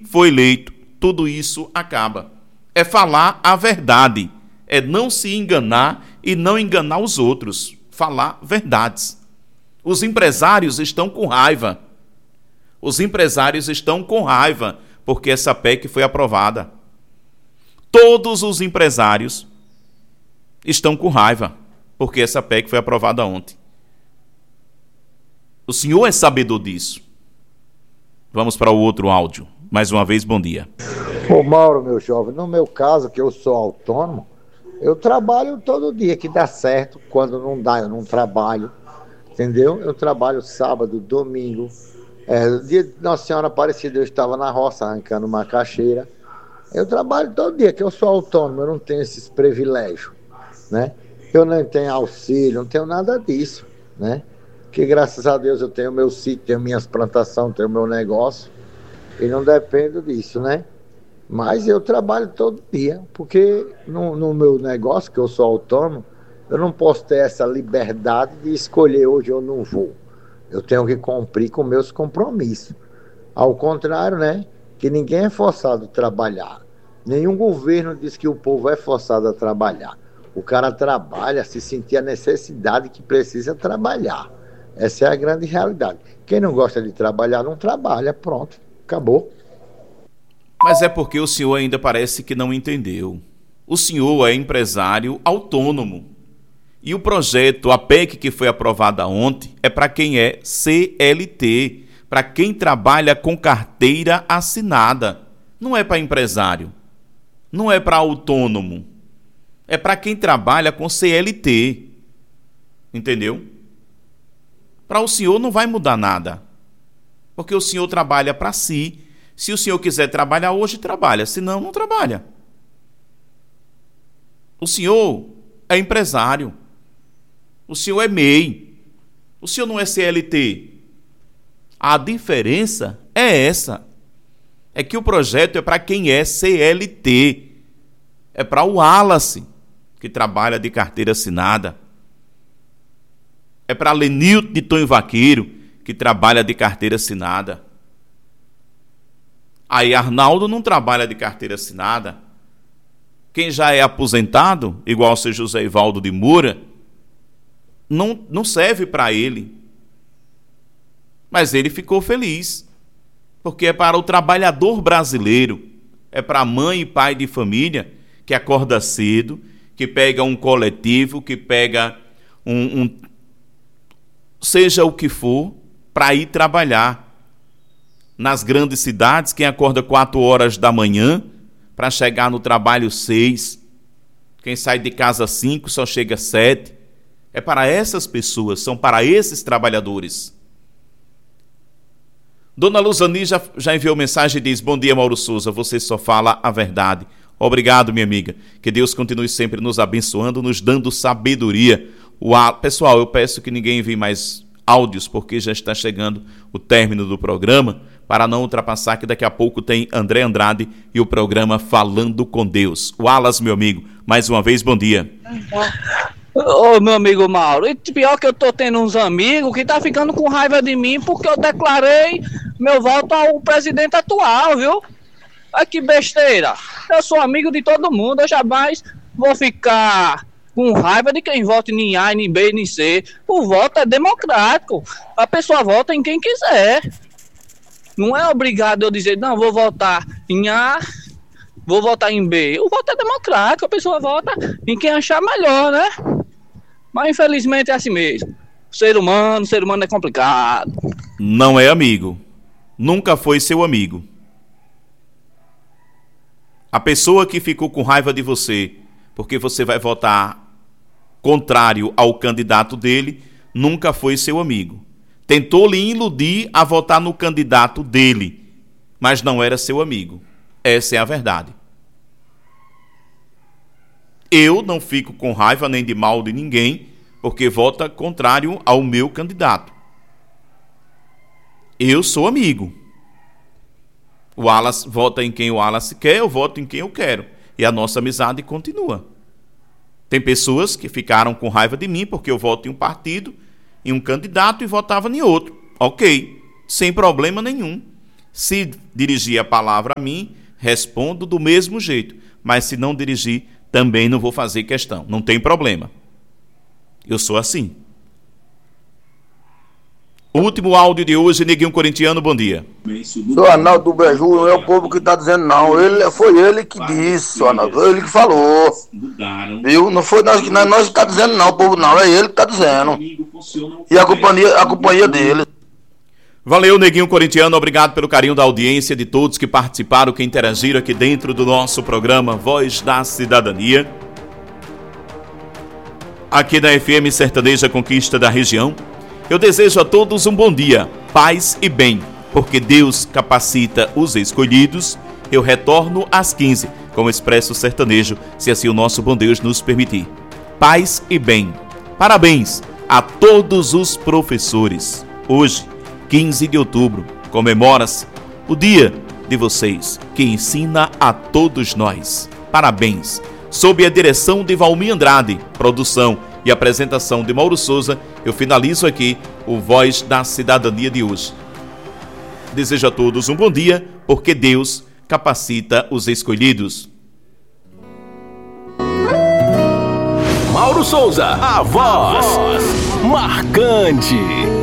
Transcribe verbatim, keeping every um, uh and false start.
for eleito, tudo isso acaba. É falar a verdade, é não se enganar e não enganar os outros, falar verdades. Os empresários estão com raiva. Os empresários estão com raiva porque essa P E C foi aprovada. Todos os empresários estão com raiva porque essa P E C foi aprovada ontem. O senhor é sabedor disso. Vamos para o outro áudio. Mais uma vez, bom dia. Ô Mauro, meu jovem, no meu caso, que eu sou autônomo, eu trabalho todo dia, que dá certo. Quando não dá, eu não trabalho. Entendeu? Eu trabalho sábado, domingo. É, dia de Nossa Senhora Aparecida, eu estava na roça arrancando macaxeira. Eu trabalho todo dia, que eu sou autônomo, eu não tenho esses privilégios, né? Eu não tenho auxílio, não tenho nada disso, né? Que graças a Deus eu tenho meu sítio, tenho minhas plantações, tenho meu negócio e não dependo disso, né? Mas eu trabalho todo dia, porque no, no meu negócio, que eu sou autônomo, eu não posso ter essa liberdade de escolher hoje eu não vou. Eu tenho que cumprir com meus compromissos. Ao contrário, né? Que ninguém é forçado a trabalhar. Nenhum governo diz que o povo é forçado a trabalhar. O cara trabalha se sentir a necessidade que precisa trabalhar. Essa é a grande realidade. Quem não gosta de trabalhar, não trabalha. Pronto, acabou. Mas é porque o senhor ainda parece que não entendeu. O senhor é empresário autônomo. E o projeto, a P E C que foi aprovada ontem, é para quem é C L T, para quem trabalha com carteira assinada. Não é para empresário, não é para autônomo, é para quem trabalha com C L T. Entendeu? Para o senhor não vai mudar nada, porque o senhor trabalha para si. Se o senhor quiser trabalhar hoje, trabalha, senão não trabalha. O senhor é empresário. O senhor é M E I. O senhor não é C L T. A diferença é essa. É que o projeto é para quem é C L T. É para o Wallace, que trabalha de carteira assinada. É para Lenilton de Tonho Vaqueiro, que trabalha de carteira assinada. Aí Arnaldo não trabalha de carteira assinada. Quem já é aposentado, igual o seu José Ivaldo de Moura, não, não serve para ele. Mas ele ficou feliz, porque é para o trabalhador brasileiro, é para mãe e pai de família que acorda cedo, que pega um coletivo, que pega um, um seja o que for, para ir trabalhar. Nas grandes cidades, quem acorda quatro horas da manhã para chegar no trabalho seis, quem sai de casa cinco só chega sete. É para essas pessoas, são para esses trabalhadores. Dona Luzani já, já enviou mensagem e diz: bom dia, Mauro Souza, você só fala a verdade. Obrigado, minha amiga. Que Deus continue sempre nos abençoando, nos dando sabedoria. Uau. Pessoal, eu peço que ninguém envie mais áudios, porque já está chegando o término do programa, para não ultrapassar, que daqui a pouco tem André Andrade e o programa Falando com Deus. Wallace, meu amigo, mais uma vez, bom dia. Ô, meu amigo Mauro, e pior que eu tô tendo uns amigos que tá ficando com raiva de mim porque eu declarei meu voto ao presidente atual, viu? Ai, que besteira. Eu sou amigo de todo mundo, eu jamais vou ficar com raiva de quem vota em A, nem B, nem C. O voto é democrático. A pessoa vota em quem quiser. Não é obrigado eu dizer, não, vou votar em A, vou votar em B. O voto é democrático, a pessoa vota em quem achar melhor, né? Mas infelizmente é assim mesmo. Ser humano, ser humano é complicado. Não é amigo. Nunca foi seu amigo. A pessoa que ficou com raiva de você porque você vai votar contrário ao candidato dele, nunca foi seu amigo. Tentou lhe iludir a votar no candidato dele, mas não era seu amigo. Essa é a verdade. Eu não fico com raiva nem de mal de ninguém, porque vota contrário ao meu candidato. Eu sou amigo. O Wallace vota em quem o Wallace quer, eu voto em quem eu quero. E a nossa amizade continua. Tem pessoas que ficaram com raiva de mim porque eu voto em um partido, em um candidato e votava em outro. Ok, sem problema nenhum. Se dirigir a palavra a mim, respondo do mesmo jeito. Mas se não dirigir, também não vou fazer questão. Não tem problema. Eu sou assim. O último áudio de hoje, Neguinho Corintiano, bom dia. Seu Arnaldo do Beju, não é o povo que está dizendo não, ele, foi ele que disse, seu Arnaldo, foi ele que falou, viu? Não foi nós que nós, nós que está dizendo não, o povo não, é ele que está dizendo, e a companhia, a companhia dele. Valeu, Neguinho Corintiano, obrigado pelo carinho da audiência de todos que participaram, que interagiram aqui dentro do nosso programa Voz da Cidadania, aqui da F M Sertaneja Conquista da Região. Eu desejo a todos um bom dia, paz e bem, porque Deus capacita os escolhidos. Eu retorno às quinze, com o Expresso Sertanejo, se assim o nosso bom Deus nos permitir. Paz e bem. Parabéns a todos os professores. Hoje, quinze de outubro, comemora-se o dia de vocês, que ensina a todos nós. Parabéns. Sob a direção de Valmir Andrade, produção e apresentação de Mauro Souza, eu finalizo aqui o Voz da Cidadania de hoje. Desejo a todos um bom dia, porque Deus capacita os escolhidos. Mauro Souza, a voz marcante.